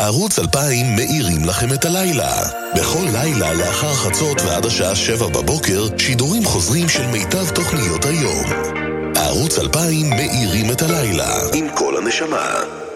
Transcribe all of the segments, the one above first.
ערוץ 2000 מאירים לכם את הלילה. בכל לילה לאחר חצות ועד השעה 7 בבוקר, שידורים חוזרים של מיטב תוכניות היום. ערוץ 2000 מאירים את הלילה עם כל הנשמה.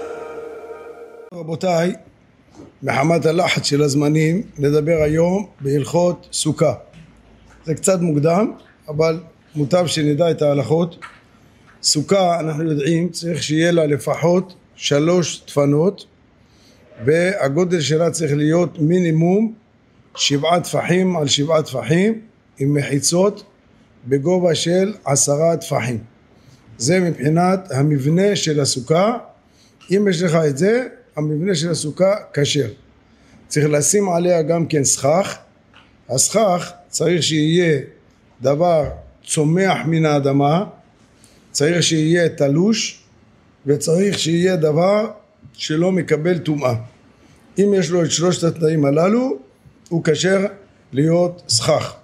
רבותיי, מחמת הלחץ של הזמנים, נדבר היום בהלכות סוכה. זה קצת מוקדם, אבל מוטב שנדע את ההלכות. סוכה, אנחנו יודעים, צריך שיהיה לה לפחות 3 דפנות, והגודל שלה צריך להיות מינימום 7 טפחים על 7 טפחים, עם מחיצות בגובה של 10 טפחים. זה מבחינת המבנה של הסוכה. אם יש לך את זה, המבנה של הסוכה כשר. צריך לשים עליה גם כן סכך. הסכך צריך שיהיה דבר צומח מן האדמה, צריך שיהיה תלוש, וצריך שיהיה דבר שלא מקבל טומאה. אם יש לו את 3 התנאים הללו, הוא כשר להיות סכך.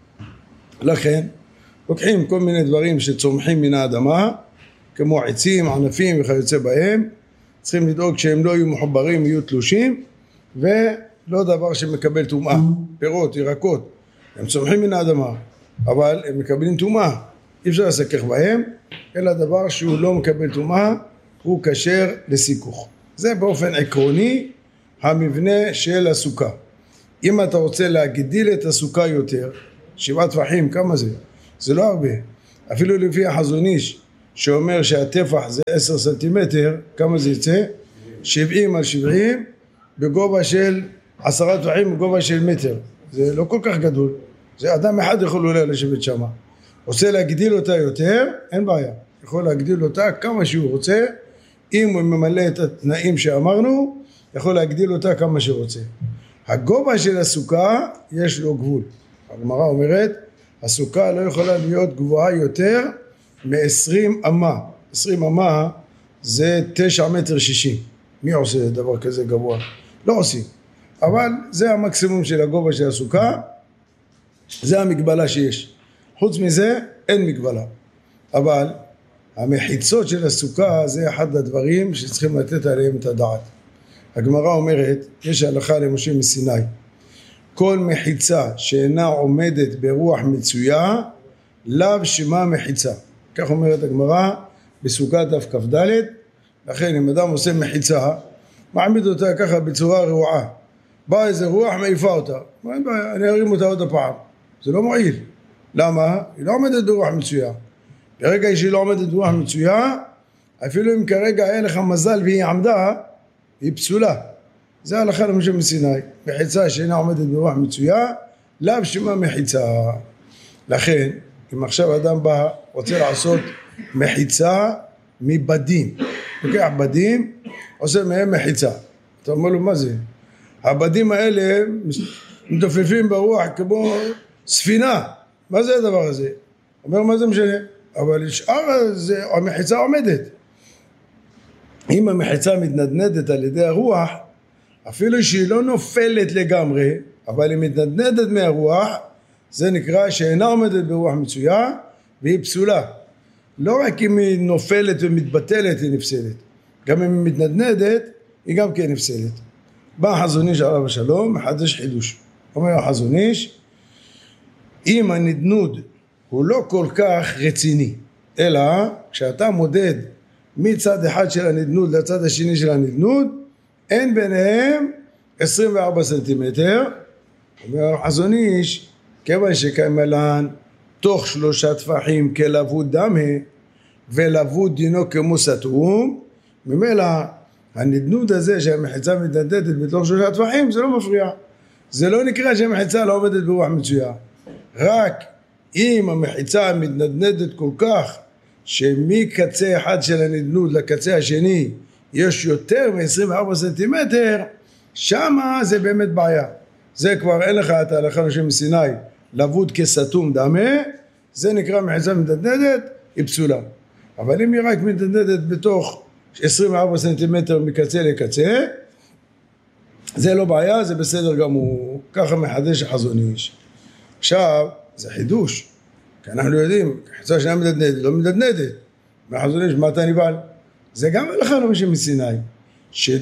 לכן לוקחים כל מיני דברים שצומחים מן האדמה, כמו עצים, ענפים וכיוצא בהם, צריכים לדאוג שהם לא יהיו מחוברים, יהיו תלושים, ולא דבר שמקבל טומאה. פירות, ירקות, הם צומחים מן האדמה, אבל הם מקבלים טומאה. אי אפשר לסכך בהם, אלא דבר שהוא לא מקבל טומאה, הוא כשר לסיכוך. זה באופן עקרוני המבנה של הסוכה. אם אתה רוצה להגדיל את הסוכה יותר, 7 טפחים, כמה זה? זה לא הרבה. אפילו לפי החזון איש, שאומר שהטפח זה 10 סנטימטר, כמה זה יצא? 70 על 70, בגובה של 10 טפחים, בגובה של מטר. זה לא כל כך גדול. זה אדם אחד יכול אולי לשבת שם. רוצה להגדיל אותה יותר, אין בעיה. יכול להגדיל אותה כמה שהוא רוצה. אם הוא ממלא את התנאים שאמרנו, יכול להגדיל אותה כמה שרוצה. הגובה של הסוכה יש לו גבול. הגמרא אומרת, הסוכה לא יכולה להיות גבוהה יותר מ-20 אמה. 20 אמה זה 9 מטר 60. מי עושה דבר כזה גבוה? לא עושים. אבל זה המקסימום של הגובה של הסוכה. זה המגבלה שיש. חוץ מזה אין מגבלה. אבל המחיצות של הסוכה זה אחד הדברים שצריכים לתת עליהם את הדעת. הגמרא אומרת, יש הלכה למשה מסיני, כל מחיצה שאינה עומדת ברוח מצויה, לאו שמה מחיצה. כך אומרת הגמרא בסוכה דף כ"ד. לכן אם אדם עושה מחיצה, מעמיד אותה ככה בצורה רעועה, בא איזה רוח מעיפה אותה, אין בעיה, אני ארים אותה עוד הפעם. זה לא מועיל. למה? היא לא עומדת ברוח מצויה. ברגע שהיא לא עומדת ברוח מצויה, אפילו אם כרגע היה לך מזל והיא עמדה, היא פסולה. זה הלכה למשה מסיני. מחיצה שאינה עומדת ברוח מצויה, לאו שמה מחיצה. לכן, אם עכשיו אדם בא, רוצה לעשות מחיצה מבדים. לוקח בדים, עושה מהם מחיצה. אתה אומר לו, מה זה? הבדים האלה מתופפים ברוח כמו ספינה. מה זה הדבר הזה? אומר, מה זה משנה? אבל שאר המחיצה עומדת. אם המחיצה מתנדנדת על ידי הרוח, אפילו שהיא לא נופלת לגמרי, אבל היא מתנדנדת מהרוח, זה נקרא שאינה עומדת ברוח מצויה, והיא פסולה. לא רק אם היא נופלת ומתבטלת היא נפסלת, גם אם היא מתנדנדת היא גם כן נפסלת. בא החזון איש עליו השלום, מחדש חידוש. אומר החזון איש, אם הנדנוד הוא לא כל כך רציני, אלא כשאתה מודד מצד אחד של הנדנוד לצד השני של הנדנוד, אין ביניהם 24 סנטימטר. אומר החזון איש, כיוון שקיימלן תוך 3 טפחים כלבוד דמה, ולבוד דינו כמו סתום, ממילא הנדנוד הזה שהמחיצה מתנדדת בתוך 3 טפחים, זה לא מפריע. זה לא נקרא שהמחיצה לא עומדת ברוח מצויה. רק אם המחיצה מתנדנדת כל כך שמקצה אחד של הנדנוד לקצה השני יש יותר מ-24 סנטימטר, שמה זה באמת בעיה. זה כבר אין לך את ההלכה למשה מסיני, לבוד כסתום דמה, זה נקרא מחיצה מתנדנדת, היא פסולה. אבל אם היא רק מתנדנדת בתוך 24 סנטימטר מקצה לקצה, זה לא בעיה, זה בסדר גמור. ככה מחדש החזון איש. עכשיו, זה חידוש. כי אנחנו יודעים, מחיצה שאינה מתנדנדת, לא מתנדנדת. מהחזון איש, מה אתה נבהל? זה גם הלכה למשה מסיני,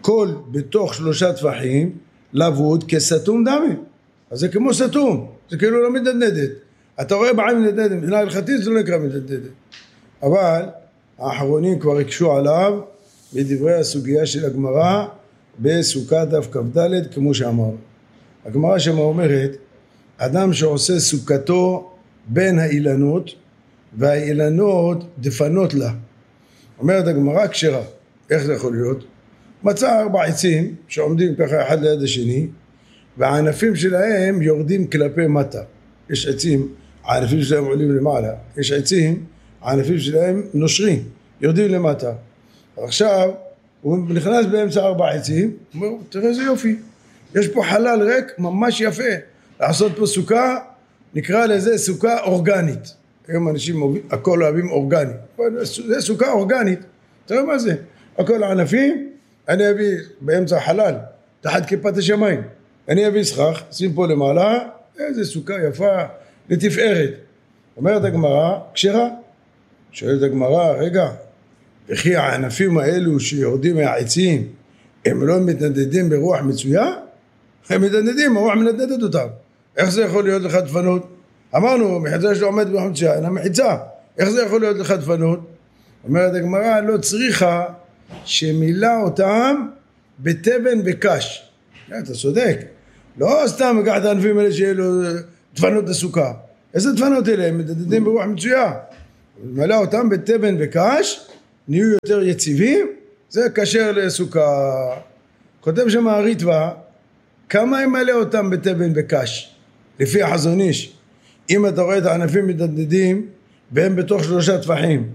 קול בתוך 3 טפחים לבוד כסתום דמי. אז זה כמו סתום, זה כאילו לא מתנדנדת. אתה רואה בעין מתנדנדת, מבחינה הלכתית זה לא נקרא מתנדנדת. אבל האחרונים כבר הקשו עליו בדברי הסוגיה של הגמרא בסוכה דף כ"ד, כמו שאמרנו. הגמרא שמה אומרת, אדם שעושה סוכתו בין האילנות, והאילנות דפנות לה. אומרת הגמרא כשרה. איך זה יכול להיות? מצא 4 עצים שעומדים ככה אחד ליד השני, והענפים שלהם יורדים כלפי מטה. יש עצים, הענפים שלהם עולים למעלה. יש עצים, הענפים שלהם נושרים, יורדים למטה. עכשיו, הוא נכנס באמצע 4 עצים, הוא אומר, תראה איזה יופי. יש פה חלל ריק ממש יפה. לעשות פה סוכה, נקרא לזה סוכה אורגנית. היום אנשים הכל אוהבים אורגני. זה סוכה אורגנית. תראה מה זה? הכל הענפים, אני אביא באמצע חלל, תחת כיפת השמיים. אני אביא סכך, שים פה למעלה, איזה סוכה יפה, לתפארת. אומרת הגמרא, כשרה. שואלת הגמרא, רגע, וכי הענפים האלו שיורדים מהעצים, הם לא מתנדדים ברוח מצויה? הם מתנדדים, הרוח מנדדת אותם. איך זה יכול להיות לך דפנות? אמרנו, מחיצה שלו עומד ברוח מצויה, אינה מחיצה. איך זה יכול להיות לך דפנות? אומרת הגמרא, לא צריכה שמילא אותם בתבן וקש. אתה צודק. לא סתם לקח את הענפים האלה שיהיו לו דפנות לסוכה. איזה דפנות אלה? הם מתנדדים ברוח מצויה. מילא אותם בתבן וקש, נהיו יותר יציבים, זה קשר לסוכה. כותב שם הריטב"א, כמה ימלא אותם בתבן וקש? לפי החזון איש. אם אתה רואה את הענפים מתנדדים, והם בתוך 3 טפחים,